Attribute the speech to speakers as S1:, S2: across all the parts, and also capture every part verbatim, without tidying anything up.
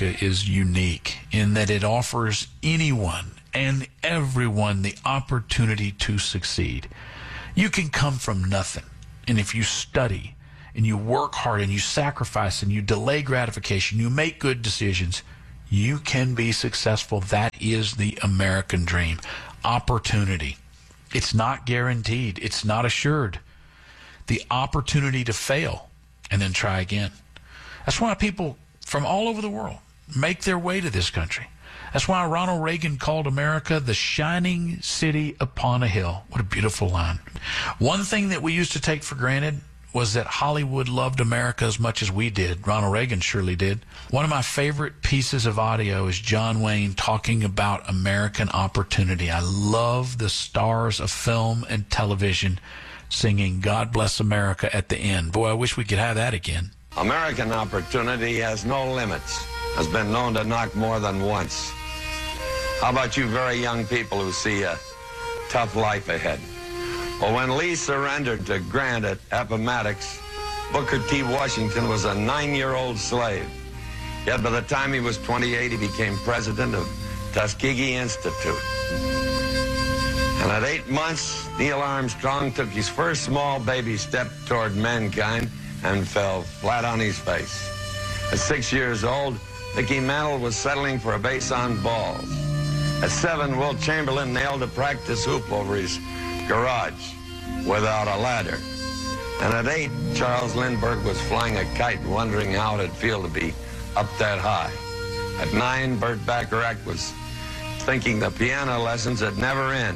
S1: is unique in that it offers anyone and everyone the opportunity to succeed. You can come from nothing, and if you study and you work hard and you sacrifice and you delay gratification, you make good decisions, you can be successful. That is the American dream. Opportunity. It's not guaranteed. It's not assured. The opportunity to fail and then try again. That's why people from all over the world make their way to this country. That's why Ronald Reagan called America the shining city upon a hill. What a beautiful line. One thing that we used to take for granted was that Hollywood loved America as much as we did. Ronald Reagan surely did. One of my favorite pieces of audio is John Wayne talking about American opportunity. I love the stars of film and television singing God Bless America at the end. Boy, I wish we could have that again.
S2: American opportunity has no limits, has been known to knock more than once. How about you very young people who see a tough life ahead? Well, when Lee surrendered to Grant at Appomattox, Booker T. Washington was a nine-year-old slave. Yet by the time he was twenty-eight, he became president of Tuskegee Institute. And at eight months, Neil Armstrong took his first small baby step toward mankind and fell flat on his face. At six years old, Mickey Mantle was settling for a base on balls. At seven, Wilt Chamberlain nailed a practice hoop over his garage without a ladder. And at eight, Charles Lindbergh was flying a kite, wondering how it'd feel to be up that high. At nine, Burt Bacharach was thinking the piano lessons would never end.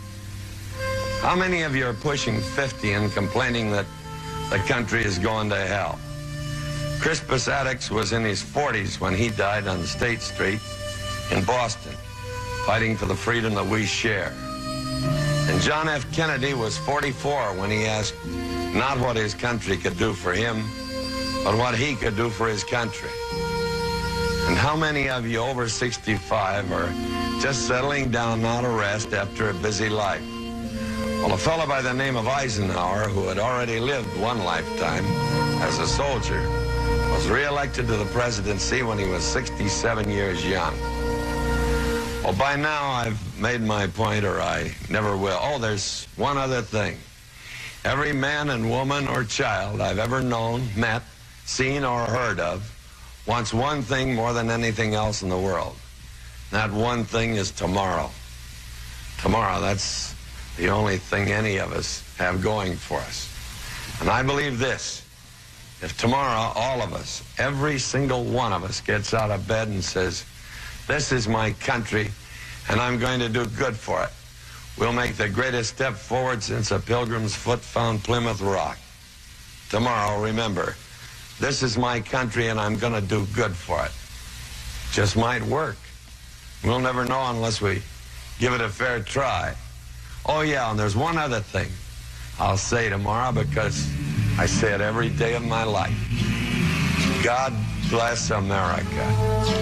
S2: How many of you are pushing fifty and complaining that the country is going to hell? Crispus Attucks was in his forties when he died on State Street in Boston, fighting for the freedom that we share. And John F. Kennedy was forty-four when he asked not what his country could do for him, but what he could do for his country. And how many of you over sixty-five are just settling down now to rest after a busy life? Well, a fellow by the name of Eisenhower, who had already lived one lifetime as a soldier, was reelected to the presidency when he was sixty-seven years young. Well, by now I've made my point, or I never will. Oh, there's one other thing. Every man and woman or child I've ever known, met, seen, or heard of wants one thing more than anything else in the world. That one thing is tomorrow. Tomorrow, that's the only thing any of us have going for us. And I believe this. If tomorrow, all of us, every single one of us gets out of bed and says, this is my country, and I'm going to do good for it, we'll make the greatest step forward since a pilgrim's foot found Plymouth Rock. Tomorrow, remember, this is my country, and I'm going to do good for it. Just might work. We'll never know unless we give it a fair try. Oh, yeah, and there's one other thing I'll say tomorrow, because I say it every day of my life. God bless America.